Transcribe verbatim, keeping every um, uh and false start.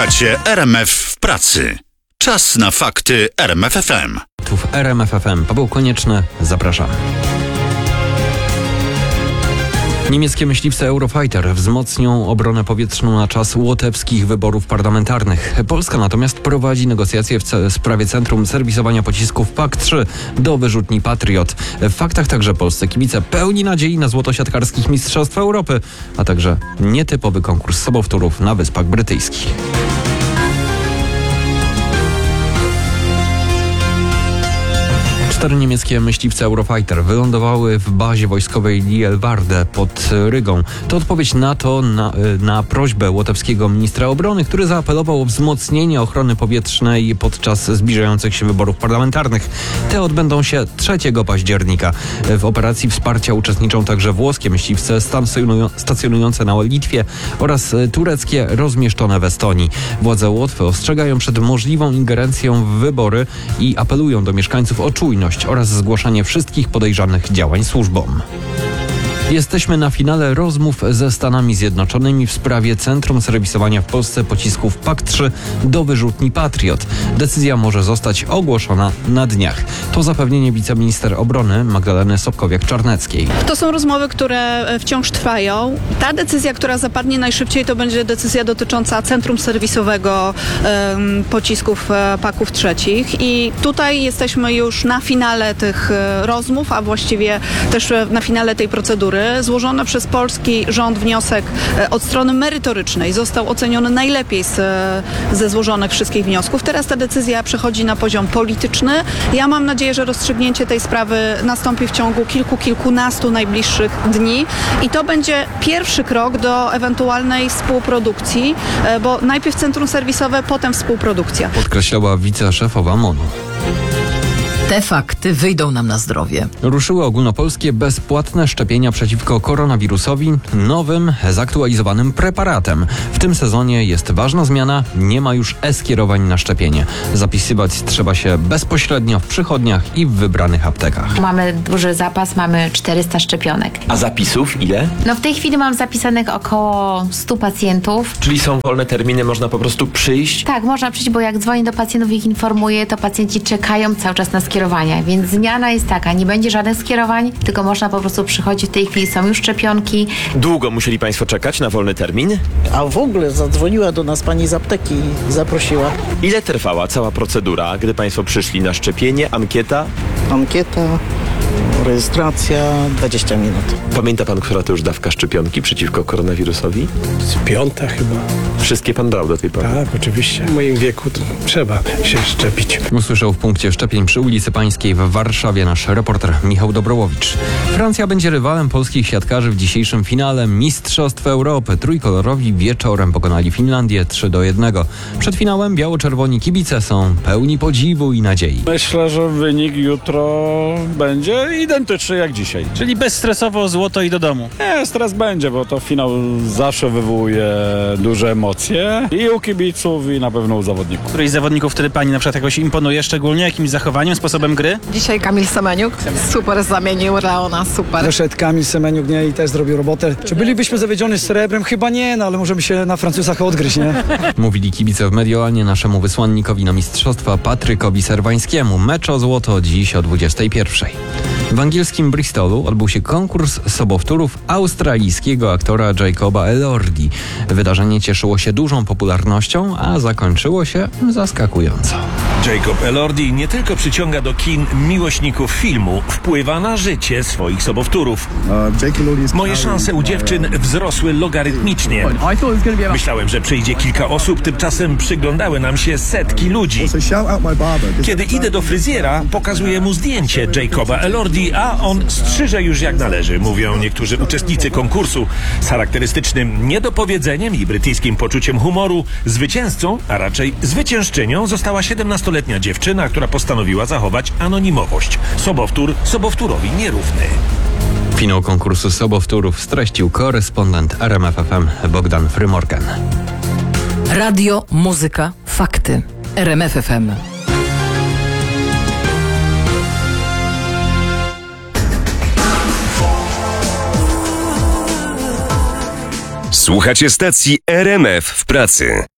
Słuchacie R M F w pracy. Czas na fakty R M F F M. Tu w R M F F M. Paweł Konieczny, zapraszam. Niemieckie myśliwce Eurofighter wzmocnią obronę powietrzną na czas łotewskich wyborów parlamentarnych. Polska natomiast prowadzi negocjacje w ce- sprawie Centrum Serwisowania Pocisków P A K trzy do wyrzutni Patriot. W faktach także polscy kibice pełni nadziei na złoto siatkarskich Mistrzostw Europy, a także nietypowy konkurs sobowtórów na Wyspach Brytyjskich. Cztery niemieckie myśliwce Eurofighter wylądowały w bazie wojskowej Lielwarde pod Rygą. To odpowiedź NATO na, na prośbę łotewskiego ministra obrony, który zaapelował o wzmocnienie ochrony powietrznej podczas zbliżających się wyborów parlamentarnych. Te odbędą się trzeciego października. W operacji wsparcia uczestniczą także włoskie myśliwce stacjonujące na Litwie oraz tureckie rozmieszczone w Estonii. Władze Łotwy ostrzegają przed możliwą ingerencją w wybory i apelują do mieszkańców o czujność oraz zgłaszanie wszystkich podejrzanych działań służbom. Jesteśmy na finale rozmów ze Stanami Zjednoczonymi w sprawie Centrum Serwisowania w Polsce Pocisków P A K trzy do wyrzutni Patriot. Decyzja może zostać ogłoszona na dniach. To zapewnienie wiceminister obrony Magdaleny Sobkowiak-Czarneckiej. To są rozmowy, które wciąż trwają. Ta decyzja, która zapadnie najszybciej, to będzie decyzja dotycząca Centrum Serwisowego um, Pocisków P A Ków trzecich i tutaj jesteśmy już na finale tych rozmów, a właściwie też na finale tej procedury. Złożony przez polski rząd wniosek od strony merytorycznej został oceniony najlepiej z, ze złożonych wszystkich wniosków. Teraz ta decyzja przechodzi na poziom polityczny. Ja mam nadzieję, że rozstrzygnięcie tej sprawy nastąpi w ciągu kilku, kilkunastu najbliższych dni i to będzie pierwszy krok do ewentualnej współprodukcji, bo najpierw centrum serwisowe, potem współprodukcja. Podkreślała wiceszefowa MON u. Te fakty wyjdą nam na zdrowie. Ruszyły ogólnopolskie bezpłatne szczepienia przeciwko koronawirusowi nowym, zaktualizowanym preparatem. W tym sezonie jest ważna zmiana, nie ma już e-skierowań na szczepienie. Zapisywać trzeba się bezpośrednio w przychodniach i w wybranych aptekach. Mamy duży zapas, mamy czterysta szczepionek. A zapisów ile? No w tej chwili mam zapisanych około stu pacjentów. Czyli są wolne terminy, można po prostu przyjść? Tak, można przyjść, bo jak dzwonię do pacjentów i ich informuję, to pacjenci czekają cały czas na skierowanie. Więc zmiana jest taka, nie będzie żadnych skierowań, tylko można po prostu przychodzić. W tej chwili są już szczepionki. Długo musieli Państwo czekać na wolny termin? A w ogóle zadzwoniła do nas pani z apteki i zaprosiła. Ile trwała cała procedura, gdy Państwo przyszli na szczepienie, ankieta? Ankieta, rejestracja, dwadzieścia minut. Pamięta Pan, która to już dawka szczepionki przeciwko koronawirusowi? Piąta chyba. Wszystkie Pan brał do tej pory? Tak, oczywiście. W moim wieku to trzeba się szczepić. Usłyszał w punkcie szczepień przy ulicy Pańskiej w Warszawie nasz reporter Michał Dobrołowicz. Francja będzie rywalem polskich siatkarzy w dzisiejszym finale Mistrzostw Europy. Trójkolorowi wieczorem pokonali Finlandię trzy do jednego. Przed finałem biało-czerwoni kibice są pełni podziwu i nadziei. Myślę, że wynik jutro będzie identyczny jak dzisiaj. Czyli bezstresowo złoto i do domu. Nie, stres będzie, bo to finał zawsze wywołuje duże emocje i u kibiców, i na pewno u zawodników. Któryś z zawodników, który pani na przykład jakoś imponuje, szczególnie jakimś zachowaniem, sposobem gry? Dzisiaj Kamil Semeniuk super zamienił Leona, super. Wyszedł Kamil Semeniuk, nie, i też zrobił robotę. Czy bylibyśmy zawiedzioni srebrem? Chyba nie, no ale możemy się na Francuzach odgryźć, nie? Mówili kibice w Mediolanie naszemu wysłannikowi na mistrzostwa Patrykowi Serwańskiemu. Mecz o złoto dziś o dwudziestej pierwszej. W angielskim Bristolu odbył się konkurs sobowtórów australijskiego aktora Jacoba Elordi. Wydarzenie cieszyło się dużą popularnością, a zakończyło się zaskakująco. Jacob Elordi nie tylko przyciąga do kin miłośników filmu, wpływa na życie swoich sobowtórów. Moje szanse u dziewczyn wzrosły logarytmicznie. Myślałem, że przyjdzie kilka osób, tymczasem przyglądały nam się setki ludzi. Kiedy idę do fryzjera, pokazuję mu zdjęcie Jacoba Elordi, a on strzyże już jak należy, mówią niektórzy uczestnicy konkursu. Z charakterystycznym niedopowiedzeniem i brytyjskim poczuciem humoru zwycięzcą, a raczej zwyciężczynią została siedemnastoletnia dziewczyna, która postanowiła zachować anonimowość. Sobowtór sobowtórowi nierówny. Finał konkursu sobowtórów streścił korespondent R M F F M Bogdan Frymorgan. Radio, muzyka, fakty. R M F F M. Słuchacie stacji R M F w pracy.